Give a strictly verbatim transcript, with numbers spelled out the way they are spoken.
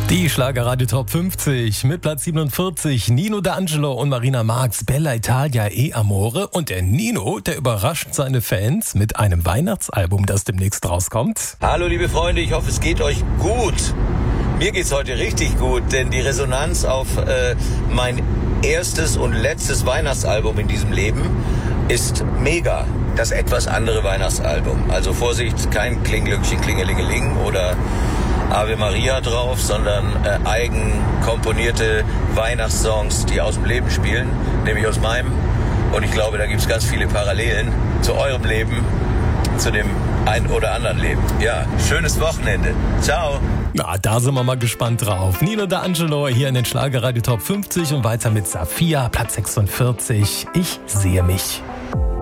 Die Schlagerradio Top fünfzig mit Platz siebenundvierzig. Nino D'Angelo und Marina Marx, Bella Italia e Amore. Und der Nino, der überrascht seine Fans mit einem Weihnachtsalbum, das demnächst rauskommt. Hallo liebe Freunde, ich hoffe es geht euch gut. Mir geht's heute richtig gut, denn die Resonanz auf äh, mein erstes und letztes Weihnachtsalbum in diesem Leben ist mega. Das etwas andere Weihnachtsalbum. Also Vorsicht, kein Klinglöckchen, Klingelingeling oder Ave Maria drauf, sondern äh, eigen komponierte Weihnachtssongs, die aus dem Leben spielen, nämlich aus meinem. Und ich glaube, da gibt es ganz viele Parallelen zu eurem Leben, zu dem ein oder anderen Leben. Ja, schönes Wochenende. Ciao. Na, da sind wir mal gespannt drauf. Nino D'Angelo hier in den Schlagerradio Top fünfzig und weiter mit Saphia, Platz sechsundvierzig. Ich sehe mich.